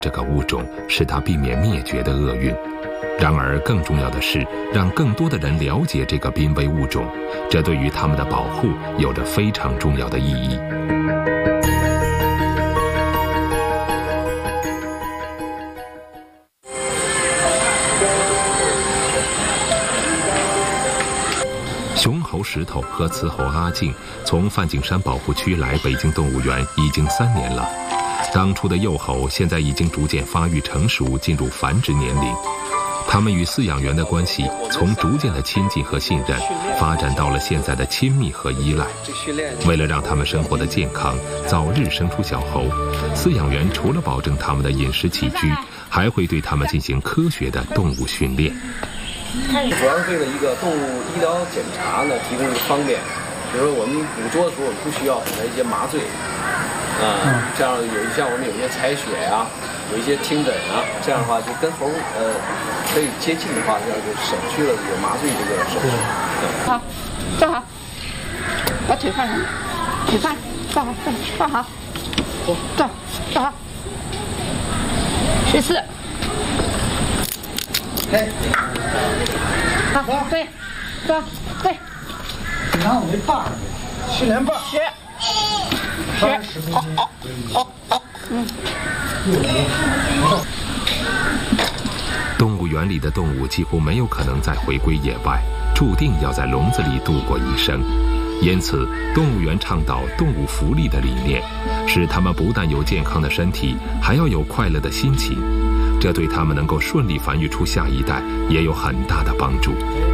这个物种，使它避免灭绝的厄运。然而，更重要的是让更多的人了解这个濒危物种，这对于它们的保护有着非常重要的意义。雄猴石头和雌猴阿静从梵净山保护区来北京动物园已经3年了。当初的幼猴现在已经逐渐发育成熟，进入繁殖年龄。它们与饲养员的关系从逐渐的亲近和信任，发展到了现在的亲密和依赖。为了让它们生活的健康，早日生出小猴，饲养员除了保证它们的饮食起居，还会对它们进行科学的动物训练。 主要是为了一个动物医疗检查呢提供一个方便，比如说我们捕捉的时候我们不需要给它一些麻醉，这样像我们有一些采血呀，有一些听诊啊，这样的话就跟猴可以接近的话，这样就省去了这个麻醉这个手续。 好，坐好，把腿放上，腿放，坐好，放好，坐好，14。 哎， 好，对，走，对。 你看我这把儿，训练把 10。 动物园里的动物几乎没有可能再回归野外，注定要在笼子里度过一生。因此，动物园倡导动物福利的理念，使它们不但有健康的身体，还要有快乐的心情。这对它们能够顺利繁育出下一代也有很大的帮助。